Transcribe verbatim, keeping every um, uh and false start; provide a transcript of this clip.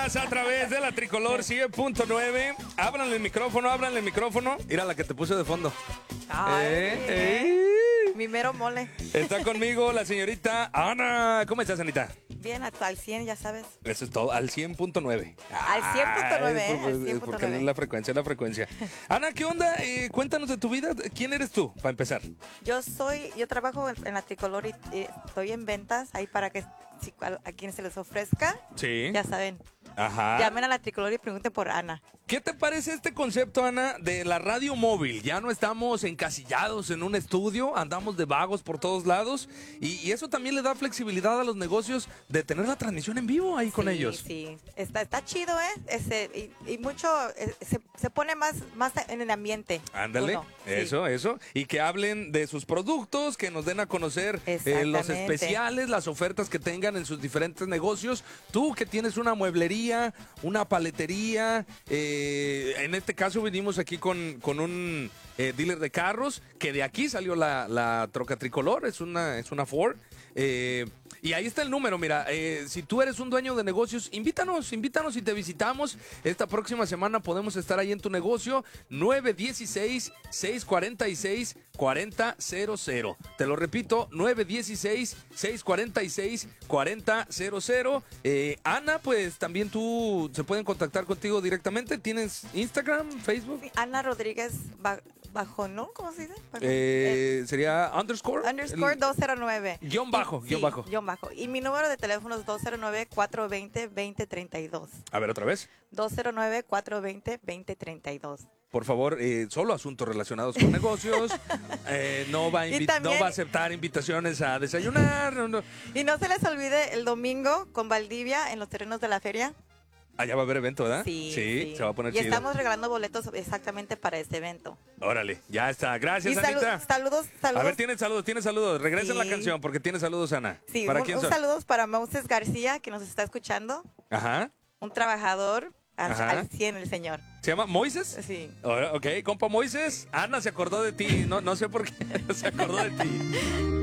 estás a través de la Tricolor cien punto nueve. Ábranle el micrófono, ábranle el micrófono. Mira la que te puse de fondo. Ay, Eh, eh. eh. Mi mero mole. Está conmigo la señorita Ana. ¿Cómo estás, Anita? Bien, hasta al cien, ya sabes. Eso es todo, al cien punto nueve. Al cien punto nueve, Ah, ¿eh? es Al por- cien es punto porque nueve. es la frecuencia, es la frecuencia. Ana, ¿qué onda? Eh, cuéntanos de tu vida. ¿Quién eres tú, para empezar? Yo soy, yo trabajo en, en la Tricolor y, y estoy en ventas ahí para que si, a, a quien se les ofrezca, Sí. ya saben, Ajá. llamen a la Tricolor y pregunten por Ana. ¿Qué te parece este concepto, Ana, de la radio móvil? Ya no estamos encasillados en un estudio, andamos de vagos por todos lados y, y eso también le da flexibilidad a los negocios de tener la transmisión en vivo ahí con Sí, ellos. Sí, está, está chido, ¿eh? Ese, y, y mucho, eh, se, se pone más, más en el ambiente. Ándale, uno, sí. eso, eso. Y que hablen de sus productos, que nos den a conocer eh, los Exactamente. especiales, las ofertas que tengan en sus diferentes negocios. Tú que tienes una mueblería, una paletería, eh, en este caso vinimos aquí con, con un eh, dealer de carros, que de aquí salió la, la troca tricolor, es una, es una Ford. Eh, y ahí está el número, mira, eh, si tú eres un dueño de negocios, invítanos, invítanos y te visitamos. Esta próxima semana podemos estar ahí en tu negocio, nueve uno seis, seis cuatro seis, cuatro cero cero. Te lo repito, nueve uno seis, seis cuatro seis, cuatro cero cero. Eh, Ana, pues también tú, se pueden contactar contigo directamente. ¿Tienes Instagram, Facebook? Sí, Ana Rodríguez Ba- Bajo, ¿no? ¿Cómo se dice? Bajo- Eh, ¿Sería underscore? eh, underscore El- dos cero nueve. Guión bajo, Sí, guión bajo. guión bajo. Y mi número de teléfono es dos cero nueve, cuatro dos cero, dos cero tres dos. A ver, otra vez. dos cero nueve, cuatro dos cero, dos cero tres dos. Por favor, eh, solo asuntos relacionados con negocios. Eh, no, va a Y invi- también- no va a aceptar invitaciones a desayunar. no, no. Y no se les olvide el domingo con Valdivia en los terrenos de la feria. Allá va a haber evento, ¿verdad? Sí, se va a poner Y chido. estamos regalando boletos exactamente para este evento. Órale, ya está. Gracias, Y salu- Anita. saludos, saludos. A ver, tiene saludos, tiene saludos. Regresa Sí. la canción porque tiene saludos, Ana. Sí, ¿Para un, quién un son? saludos para Moses García, que nos está escuchando. Ajá. Un trabajador al, Ajá. al cien, el señor. ¿Se llama Moises? Sí. Ahora, ok, compa Moises. Ana se acordó de ti. No, no sé por qué se acordó de ti.